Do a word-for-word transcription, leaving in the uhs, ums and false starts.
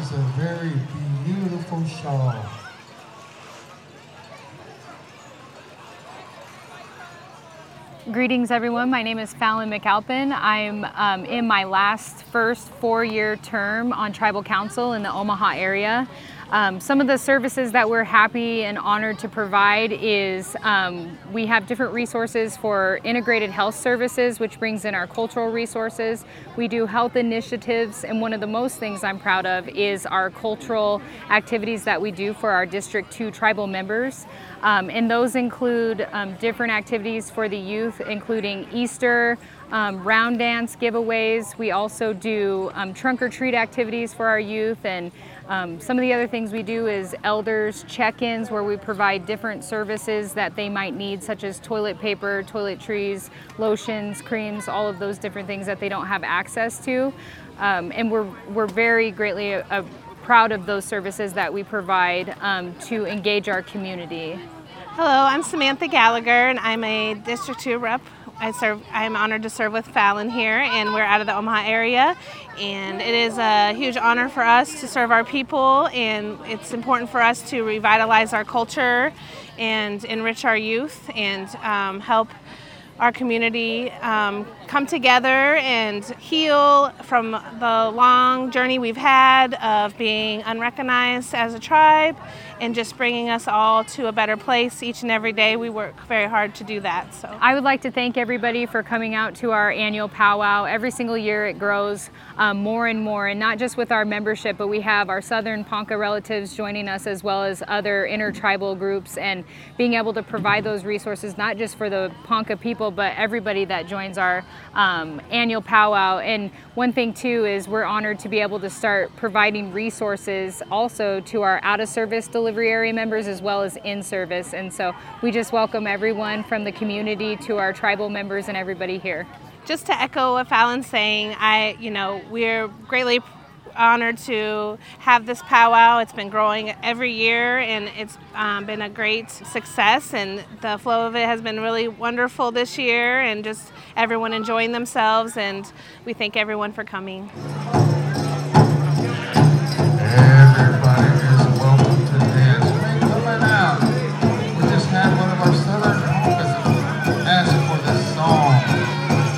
is a very beautiful shawl. Greetings everyone, my name is Fallon McAlpin. I'm um, in my last first four-year term on Tribal Council in the Omaha area. Um, some of the services that we're happy and honored to provide is um, we have different resources for integrated health services, which brings in our cultural resources. We do health initiatives, and one of the most things I'm proud of is our cultural activities that we do for our District two tribal members. Um, and those include um, different activities for the youth, including Easter, um, round dance giveaways. We also do um, trunk or treat activities for our youth, and um, some of the other things we do is elders check-ins, where we provide different services that they might need, such as toilet paper, toiletries, lotions, creams, all of those different things that they don't have access to. Um, and we're, we're very greatly uh, proud of those services that we provide um, to engage our community. Hello, I'm Samantha Gallagher, and I'm a District two rep. I serve. I'm honored to serve with Fallon here, and we're out of the Omaha area. And it is a huge honor for us to serve our people, and it's important for us to revitalize our culture and enrich our youth and um, help our community um, come together and heal from the long journey we've had of being unrecognized as a tribe, and just bringing us all to a better place each and every day. We work very hard to do that. So I would like to thank everybody for coming out to our annual powwow. Every single year it grows um, more and more, and not just with our membership, but we have our Southern Ponca relatives joining us, as well as other intertribal groups, and being able to provide those resources not just for the Ponca people, but everybody that joins our um, annual powwow. And one thing too is we're honored to be able to start providing resources also to our out-of-service delivery area members, as well as in-service. And so we just welcome everyone from the community to our tribal members and everybody here. Just to echo what Fallon's saying, I, you know, we're greatly honored to have this powwow. It's been growing every year, and it's um, been a great success, and the flow of it has been really wonderful this year, and just everyone enjoying themselves, and we thank everyone for coming.